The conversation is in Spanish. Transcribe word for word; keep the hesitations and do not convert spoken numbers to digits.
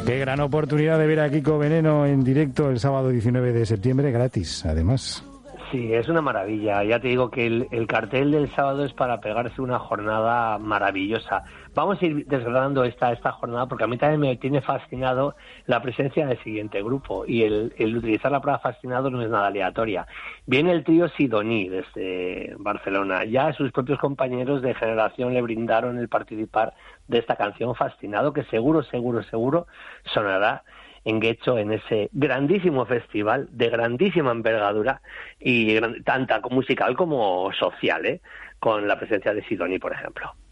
Qué gran oportunidad de ver a Kiko Veneno en directo el sábado diecinueve de septiembre, gratis, además. Sí, es una maravilla. Ya te digo que el, el cartel del sábado es para pegarse una jornada maravillosa. Vamos a ir desgranando esta, esta jornada porque a mí también me tiene fascinado la presencia del siguiente grupo y el, el utilizar la palabra fascinado no es nada aleatoria. Viene el trío Sidoní desde Barcelona. Ya sus propios compañeros de generación le brindaron el participar de esta canción Fascinado que seguro, seguro, seguro sonará en Guecho en ese grandísimo festival de grandísima envergadura y gran, tanta musical como social, ¿eh? Con la presencia de Sidoní, por ejemplo.